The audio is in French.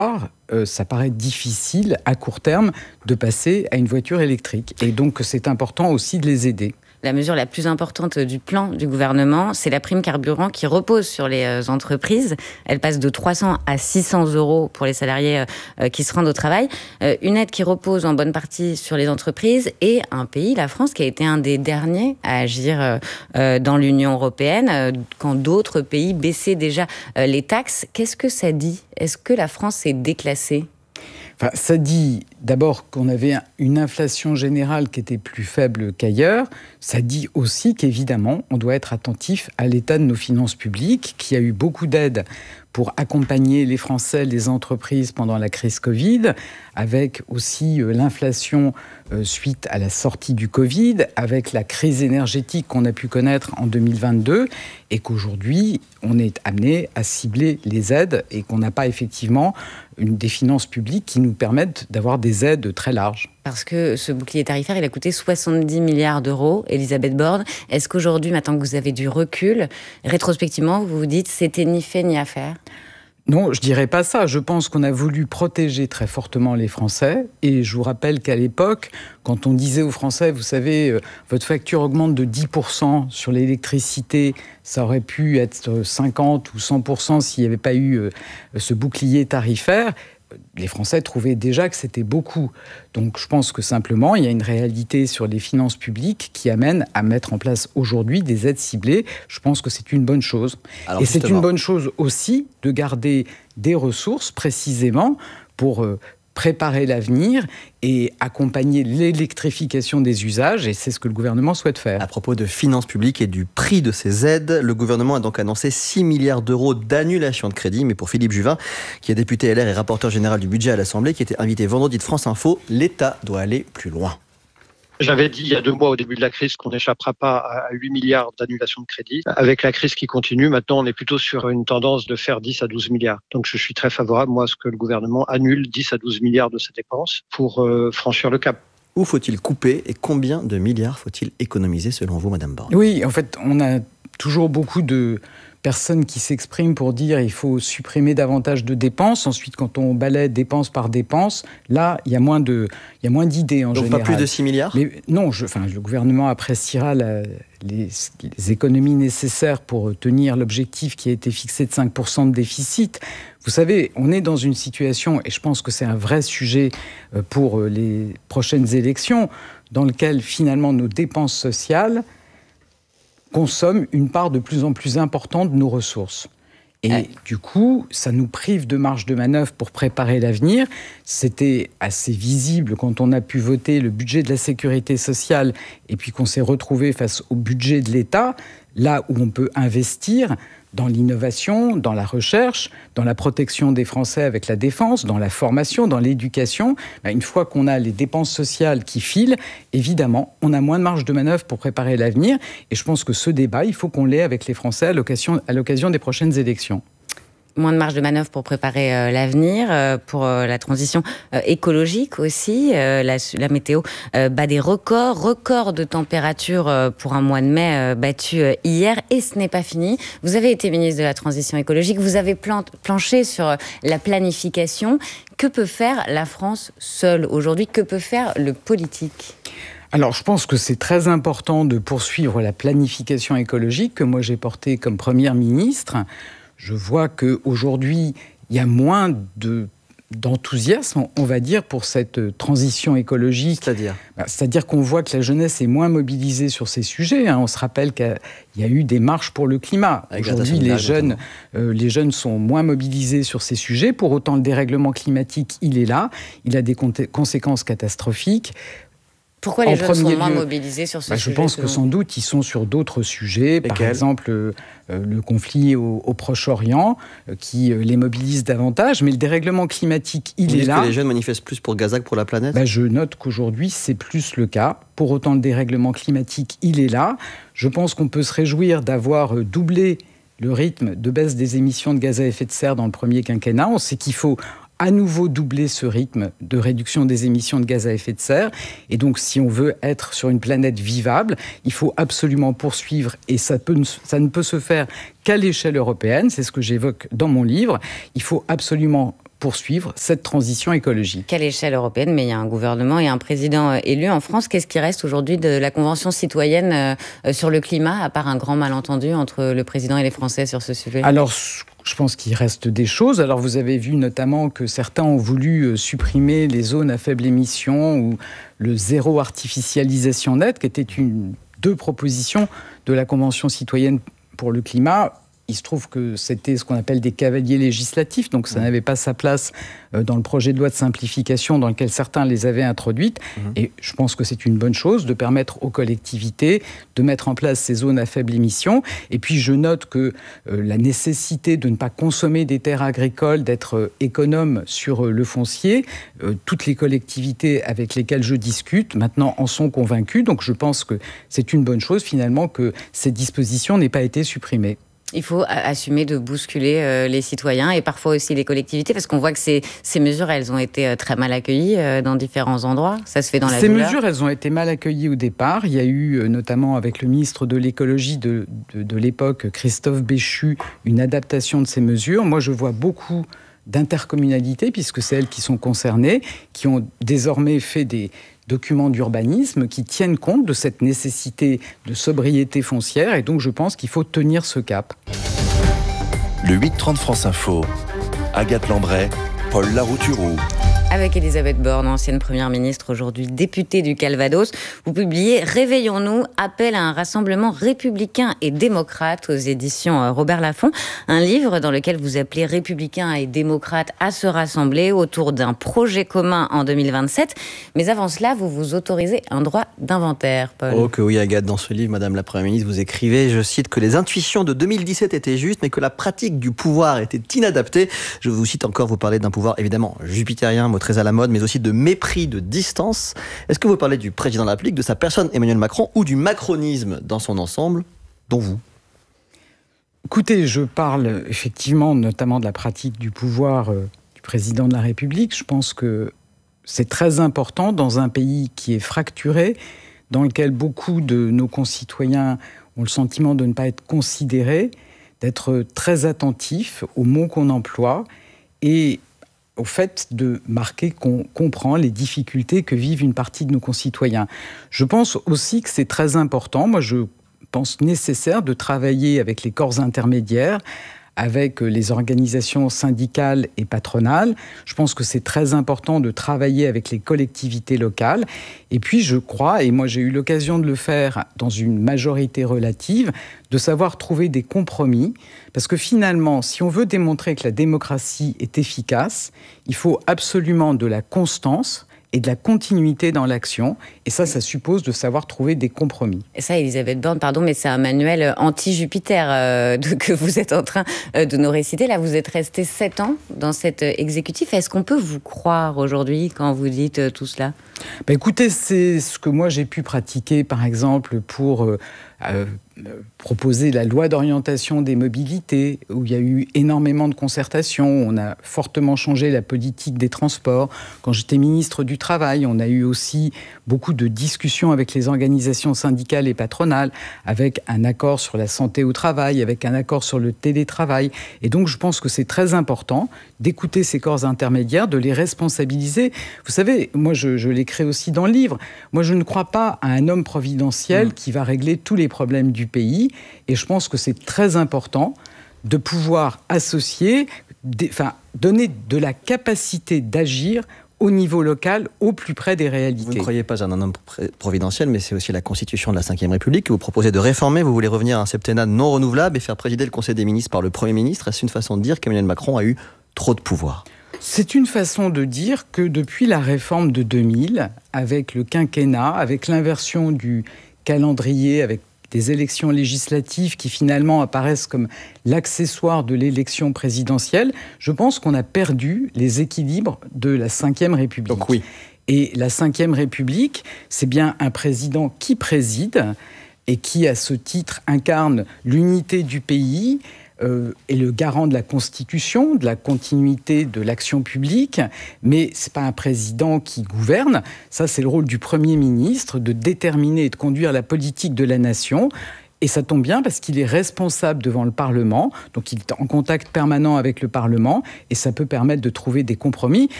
ça paraît difficile à court terme de passer à une voiture électrique. Et donc c'est important aussi de les aider. La mesure la plus importante du plan du gouvernement, c'est la prime carburant qui repose sur les entreprises. Elle passe de 300 à 600 euros pour les salariés qui se rendent au travail. Une aide qui repose en bonne partie sur les entreprises et un pays, la France, qui a été un des derniers à agir dans l'Union européenne, quand d'autres pays baissaient déjà les taxes. Qu'est-ce que ça dit ? Est-ce que la France est déclassée ? Ça dit d'abord qu'on avait une inflation générale qui était plus faible qu'ailleurs. Ça dit aussi qu'évidemment, on doit être attentif à l'état de nos finances publiques, qu'il y a eu beaucoup d'aides pour accompagner les Français, les entreprises pendant la crise Covid, avec aussi l'inflation suite à la sortie du Covid, avec la crise énergétique qu'on a pu connaître en 2022, et qu'aujourd'hui, on est amené à cibler les aides et qu'on n'a pas effectivement des finances publiques qui nous permettent d'avoir des aides très larges. Parce que ce bouclier tarifaire, il a coûté 70 milliards d'euros. Elisabeth Borne, est-ce qu'aujourd'hui, maintenant que vous avez du recul, rétrospectivement, vous vous dites c'était ni fait ni à faire ? Non, je dirais pas ça. Je pense qu'on a voulu protéger très fortement les Français. Et je vous rappelle qu'à l'époque, quand on disait aux Français, vous savez, votre facture augmente de 10% sur l'électricité, ça aurait pu être 50 ou 100% s'il n'y avait pas eu ce bouclier tarifaire. Les Français trouvaient déjà que c'était beaucoup. Donc je pense que simplement, il y a une réalité sur les finances publiques qui amène à mettre en place aujourd'hui des aides ciblées. Je pense que c'est une bonne chose. Alors, et c'est une bonne chose aussi de garder des ressources précisément pour préparer l'avenir et accompagner l'électrification des usages, et c'est ce que le gouvernement souhaite faire. À propos de finances publiques et du prix de ces aides, le gouvernement a donc annoncé 6 milliards d'euros d'annulation de crédit. Mais pour Philippe Juvin, qui est député LR et rapporteur général du budget à l'Assemblée, qui était invité vendredi de France Info, l'État doit aller plus loin. J'avais dit il y a 2 mois au début de la crise qu'on n'échappera pas à 8 milliards d'annulation de crédit. Avec la crise qui continue, maintenant on est plutôt sur une tendance de faire 10 à 12 milliards. Donc je suis très favorable, moi, à ce que le gouvernement annule 10 à 12 milliards de ses dépenses pour franchir le cap. Où faut-il couper et combien de milliards faut-il économiser selon vous, Madame Borne ? Oui, en fait, on a toujours beaucoup de personnes qui s'expriment pour dire qu'il faut supprimer davantage de dépenses. Ensuite, quand on balaie dépense par dépense, là, il y a moins d'idées en général. Donc pas plus de 6 milliards ? Mais non, le gouvernement appréciera les économies nécessaires pour tenir l'objectif qui a été fixé de 5% de déficit. Vous savez, on est dans une situation, et je pense que c'est un vrai sujet pour les prochaines élections, dans lequel finalement nos dépenses sociales consomment une part de plus en plus importante de nos ressources. Et du coup, ça nous prive de marge de manœuvre pour préparer l'avenir. C'était assez visible quand on a pu voter le budget de la sécurité sociale et puis qu'on s'est retrouvé face au budget de l'État, là où on peut investir dans l'innovation, dans la recherche, dans la protection des Français avec la défense, dans la formation, dans l'éducation. Une fois qu'on a les dépenses sociales qui filent, évidemment, on a moins de marge de manœuvre pour préparer l'avenir. Et je pense que ce débat, il faut qu'on l'ait avec les Français à l'occasion des prochaines élections. Moins de marge de manœuvre pour préparer l'avenir, pour la transition écologique aussi. La météo bat des records de température pour un mois de mai battu hier. Et ce n'est pas fini. Vous avez été ministre de la Transition écologique. Vous avez planché sur la planification. Que peut faire la France seule aujourd'hui ? Que peut faire le politique ? Alors, je pense que c'est très important de poursuivre la planification écologique que moi j'ai portée comme Première ministre. Je vois qu'aujourd'hui, il y a moins d'enthousiasme, on va dire, pour cette transition écologique. C'est-à-dire qu'on voit que la jeunesse est moins mobilisée sur ces sujets. On se rappelle qu'il y a eu des marches pour le climat. Aujourd'hui, les jeunes sont moins mobilisés sur ces sujets. Pour autant, le dérèglement climatique, il est là. Il a des conséquences catastrophiques. Pourquoi les jeunes sont moins mobilisés sur ce sujet ? Je pense que sans doute, ils sont sur d'autres sujets. Par exemple, le conflit au Proche-Orient, qui les mobilise davantage. Mais le dérèglement climatique, il est là. Est-ce que les jeunes manifestent plus pour Gaza que pour la planète ? Je note qu'aujourd'hui, c'est plus le cas. Pour autant, le dérèglement climatique, il est là. Je pense qu'on peut se réjouir d'avoir doublé le rythme de baisse des émissions de gaz à effet de serre dans le premier quinquennat. On sait qu'il faut à nouveau doubler ce rythme de réduction des émissions de gaz à effet de serre. Et donc, si on veut être sur une planète vivable, il faut absolument poursuivre, et ça ne peut se faire qu'à l'échelle européenne, c'est ce que j'évoque dans mon livre. Il faut absolument poursuivre cette transition écologique. Qu'à l'échelle européenne, mais il y a un gouvernement et un président élu. En France, qu'est-ce qui reste aujourd'hui de la Convention citoyenne sur le climat, à part un grand malentendu entre le président et les Français sur ce sujet ? Alors, je pense qu'il reste des choses. Alors, vous avez vu notamment que certains ont voulu supprimer les zones à faible émission ou le zéro artificialisation nette, qui était deux propositions de la Convention citoyenne pour le climat. Il se trouve que c'était ce qu'on appelle des cavaliers législatifs, donc ça n'avait pas sa place dans le projet de loi de simplification dans lequel certains les avaient introduites. Et je pense que c'est une bonne chose de permettre aux collectivités de mettre en place ces zones à faible émission. Et puis je note que la nécessité de ne pas consommer des terres agricoles, d'être économe sur le foncier, toutes les collectivités avec lesquelles je discute maintenant en sont convaincues. Donc je pense que c'est une bonne chose finalement que ces dispositions n'aient pas été supprimées. Il faut assumer de bousculer les citoyens et parfois aussi les collectivités, parce qu'on voit que ces mesures, elles ont été très mal accueillies dans différents endroits. Ça se fait dans la douleur. Ces mesures, elles ont été mal accueillies au départ. Il y a eu, notamment avec le ministre de l'écologie de l'époque, Christophe Béchu, une adaptation de ces mesures. Moi, je vois beaucoup d'intercommunalités, puisque c'est elles qui sont concernées, qui ont désormais fait des documents d'urbanisme qui tiennent compte de cette nécessité de sobriété foncière. Et donc, je pense qu'il faut tenir ce cap. Le 8-30 France Info. Agathe Lambray, Paul Larouturou. Avec Elisabeth Borne, ancienne première ministre, aujourd'hui députée du Calvados, vous publiez « Réveillons-nous, appel à un rassemblement républicain et démocrate » aux éditions Robert Laffont. Un livre dans lequel vous appelez républicains et démocrates à se rassembler autour d'un projet commun en 2027. Mais avant cela, vous vous autorisez un droit d'inventaire, Paul. Oh que oui, Agathe, dans ce livre, Madame la Première ministre, vous écrivez, je cite, que les intuitions de 2017 étaient justes, mais que la pratique du pouvoir était inadaptée. Je vous cite encore, vous parlez d'un pouvoir évidemment jupitérien, très à la mode, mais aussi de mépris, de distance. Est-ce que vous parlez du président de la République, de sa personne, Emmanuel Macron, ou du macronisme dans son ensemble, dont vous ? Écoutez, je parle effectivement notamment de la pratique du pouvoir du président de la République. Je pense que c'est très important dans un pays qui est fracturé, dans lequel beaucoup de nos concitoyens ont le sentiment de ne pas être considérés, d'être très attentifs aux mots qu'on emploie et au fait de marquer qu'on comprend les difficultés que vivent une partie de nos concitoyens. Je pense aussi que c'est très important, moi je pense nécessaire de travailler avec les corps intermédiaires, avec les organisations syndicales et patronales. Je pense que c'est très important de travailler avec les collectivités locales. Et puis je crois, et moi j'ai eu l'occasion de le faire dans une majorité relative, de savoir trouver des compromis. Parce que finalement, si on veut démontrer que la démocratie est efficace, il faut absolument de la constance et de la continuité dans l'action. Et ça suppose de savoir trouver des compromis. Et ça, Elisabeth Borne, pardon, mais c'est un manuel anti-Jupiter que vous êtes en train de nous réciter. Là, vous êtes resté 7 ans dans cet exécutif. Est-ce qu'on peut vous croire aujourd'hui quand vous dites tout cela ? Écoutez, c'est ce que moi j'ai pu pratiquer, par exemple, pour proposer la loi d'orientation des mobilités, où il y a eu énormément de concertations. On a fortement changé la politique des transports. Quand j'étais ministre du Travail, on a eu aussi beaucoup de discussions avec les organisations syndicales et patronales, avec un accord sur la santé au travail, avec un accord sur le télétravail. Et donc, je pense que c'est très important d'écouter ces corps intermédiaires, de les responsabiliser. Vous savez, moi, je l'écris aussi dans le livre. Moi, je ne crois pas à un homme providentiel qui va régler tous les problèmes du pays. Et je pense que c'est très important de pouvoir associer, donner de la capacité d'agir au niveau local, au plus près des réalités. Vous ne croyez pas à un homme providentiel, mais c'est aussi la Constitution de la Ve République que vous proposez de réformer. Vous voulez revenir à un septennat non renouvelable et faire présider le Conseil des ministres par le Premier ministre. Est-ce une façon de dire qu'Emmanuel Macron a eu trop de pouvoir ? C'est une façon de dire que depuis la réforme de 2000, avec le quinquennat, avec l'inversion du calendrier, avec des élections législatives qui finalement apparaissent comme l'accessoire de l'élection présidentielle, je pense qu'on a perdu les équilibres de la Ve République. Donc oui. Et la Ve République, c'est bien un président qui préside et qui, à ce titre, incarne l'unité du pays, est le garant de la Constitution, de la continuité de l'action publique, mais c'est pas un président qui gouverne. Ça, c'est le rôle du Premier ministre, de déterminer et de conduire la politique de la nation. Et ça tombe bien parce qu'il est responsable devant le Parlement, donc il est en contact permanent avec le Parlement, et ça peut permettre de trouver des compromis.